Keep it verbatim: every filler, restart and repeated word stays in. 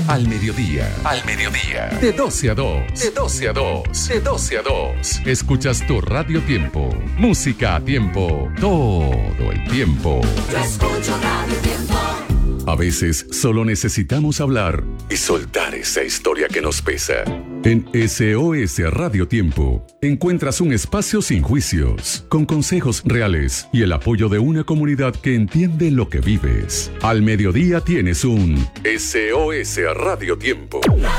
Al mediodía. Al mediodía. De doce a dos. De doce a dos. De doce a dos. Escuchas tu Radio Tiempo. Música a tiempo. Todo el tiempo. Yo escucho Radio Tiempo. A veces solo necesitamos hablar y soltar esa historia que nos pesa. En S O S Radio Tiempo encuentras un espacio sin juicios, con consejos reales y el apoyo de una comunidad que entiende lo que vives. Al mediodía tienes un S O S Radio Tiempo.